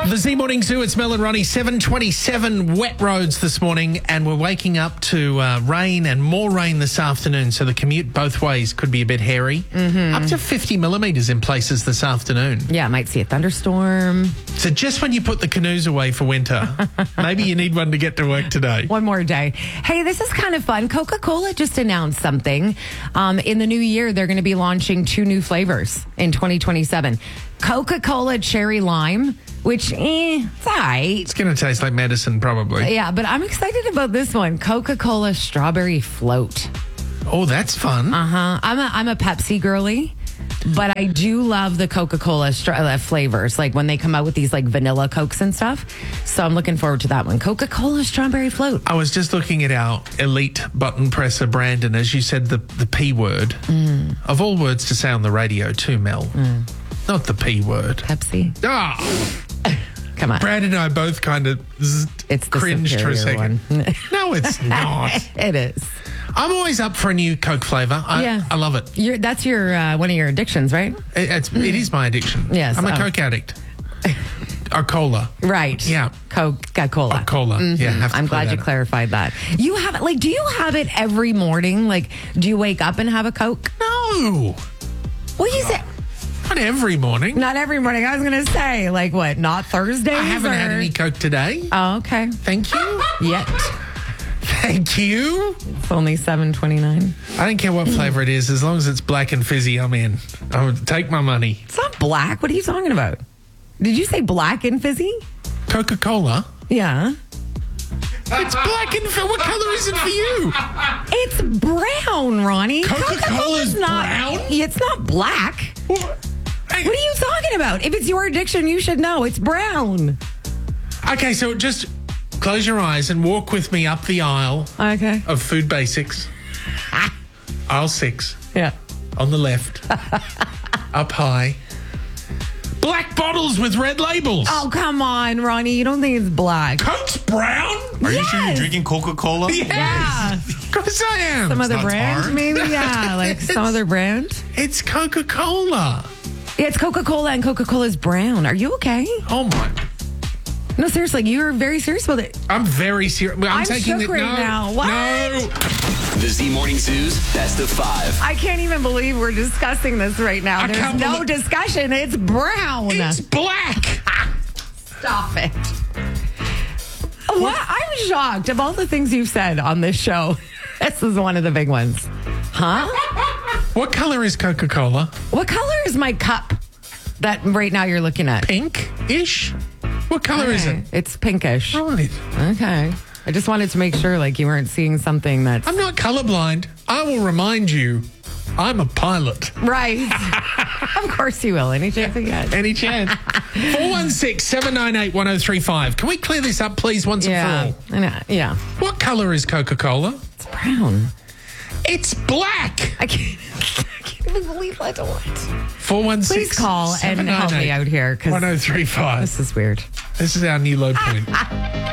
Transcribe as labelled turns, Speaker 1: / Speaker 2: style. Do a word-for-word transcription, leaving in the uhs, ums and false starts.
Speaker 1: The Z Morning Zoo, it's Mel and Ronnie, seven twenty-seven, wet roads this morning, and we're waking up to uh, rain and more rain this afternoon, so the commute both ways could be a bit hairy. Mm-hmm. Up to fifty millimetres in places this afternoon.
Speaker 2: Yeah, might see a thunderstorm.
Speaker 1: So just when you put the canoes away for winter, maybe you need one to get to work today.
Speaker 2: One more day. Hey, this is kind of fun. Coca-Cola just announced something. Um, in the new year, they're going to be launching two new flavors in twenty twenty-seven. Coca-Cola Cherry Lime, which, eh, it's all right.
Speaker 1: It's going to taste like medicine, probably.
Speaker 2: Yeah, but I'm excited about this one. Coca-Cola Strawberry Float.
Speaker 1: Oh, that's fun.
Speaker 2: Uh-huh. I'm a, I'm a Pepsi girly, but I do love the Coca-Cola stra- uh, flavors, like when they come out with these like vanilla Cokes and stuff. So I'm looking forward to that one. Coca-Cola Strawberry Float.
Speaker 1: I was just looking at our elite button presser, Brandon, as you said, the, the P word. Mm. Of all words to say on the radio too, Mel. Mm. Not the P word.
Speaker 2: Pepsi.
Speaker 1: Ah!
Speaker 2: Come on.
Speaker 1: Brad and I both kind of
Speaker 2: it's the
Speaker 1: cringed for a second.
Speaker 2: One.
Speaker 1: No, it's not.
Speaker 2: It is.
Speaker 1: I'm always up for a new Coke flavour. I,
Speaker 2: yeah.
Speaker 1: I love it.
Speaker 2: You're, that's your uh, one of your addictions, right?
Speaker 1: It, it's, it is my addiction.
Speaker 2: Yes.
Speaker 1: I'm a
Speaker 2: oh.
Speaker 1: Coke addict. A cola.
Speaker 2: Right.
Speaker 1: Yeah.
Speaker 2: Coke, got cola.
Speaker 1: A cola.
Speaker 2: Mm-hmm.
Speaker 1: Yeah. Have to
Speaker 2: I'm glad you
Speaker 1: out.
Speaker 2: clarified that. You have it, like, do you have it every morning? Like, do you wake up and have a Coke?
Speaker 1: No.
Speaker 2: What you say?
Speaker 1: Not every morning.
Speaker 2: Not every morning. I was going to say, like, what, not Thursdays?
Speaker 1: I haven't
Speaker 2: or?
Speaker 1: had any Coke today.
Speaker 2: Oh, okay.
Speaker 1: Thank you.
Speaker 2: Yet.
Speaker 1: Thank you.
Speaker 2: It's only seven twenty-nine.
Speaker 1: I don't care what flavour it is. As long as it's black and fizzy, I'm in. I would take my money.
Speaker 2: It's not black. What are you talking about? Did you say black and fizzy?
Speaker 1: Coca-Cola?
Speaker 2: Yeah.
Speaker 1: It's black and fizzy. What colour is it for you?
Speaker 2: It's brown, Ronnie.
Speaker 1: Coca-Cola's,
Speaker 2: Coca-Cola's not,
Speaker 1: brown?
Speaker 2: It's not black.
Speaker 1: What?
Speaker 2: What are you talking about? If it's your addiction, you should know. It's brown.
Speaker 1: Okay, so just close your eyes and walk with me up the aisle
Speaker 2: Okay.
Speaker 1: of Food Basics. Aisle six.
Speaker 2: Yeah.
Speaker 1: On the left. Up high. Black bottles with red labels.
Speaker 2: Oh, come on, Ronnie. You don't think it's black?
Speaker 1: Coke's brown?
Speaker 3: Are
Speaker 2: Yes.
Speaker 3: you sure you're drinking Coca-Cola?
Speaker 1: Yes.
Speaker 2: Yeah.
Speaker 1: Of course I am.
Speaker 2: Some other
Speaker 3: not
Speaker 2: brand,
Speaker 3: tar.
Speaker 2: maybe? Yeah, like some other brand.
Speaker 1: It's Coca-Cola.
Speaker 2: Yeah, it's Coca-Cola, and Coca-Cola's brown. Are you okay?
Speaker 1: Oh, my.
Speaker 2: No, seriously, you're very serious about it.
Speaker 1: I'm very serious. I'm,
Speaker 2: I'm
Speaker 1: taking
Speaker 2: shook
Speaker 1: it
Speaker 2: right
Speaker 1: no,
Speaker 2: now. What?
Speaker 1: No.
Speaker 4: The Z Morning Zoo's Best of Five.
Speaker 2: I can't even believe we're discussing this right now.
Speaker 1: I
Speaker 2: There's
Speaker 1: can't
Speaker 2: no
Speaker 1: belie-
Speaker 2: discussion. It's brown.
Speaker 1: It's black.
Speaker 2: Stop it. What? I'm shocked of all the things you've said on this show. This is one of the big ones. Huh?
Speaker 1: What color is Coca-Cola?
Speaker 2: What color is my cup that right now you're looking at?
Speaker 1: Pink-ish? What color is
Speaker 2: Okay.
Speaker 1: it?
Speaker 2: It's pinkish.
Speaker 1: Right.
Speaker 2: Okay. I just wanted to make sure like you weren't seeing something that's
Speaker 1: I'm not colorblind. I will remind you, I'm a pilot.
Speaker 2: right. Of course you will. Any chance you get.
Speaker 1: Any chance? four one six, seven nine eight, one oh three five. Can we clear this up, please, once
Speaker 2: Yeah.
Speaker 1: and for all?
Speaker 2: I know. Yeah.
Speaker 1: What color is Coca-Cola?
Speaker 2: It's brown.
Speaker 1: It's black.
Speaker 2: I can't, I can't even believe I don't.
Speaker 1: four one six,
Speaker 2: Please call and help me out here because
Speaker 1: one oh three five.
Speaker 2: this is weird.
Speaker 1: This is our new low point.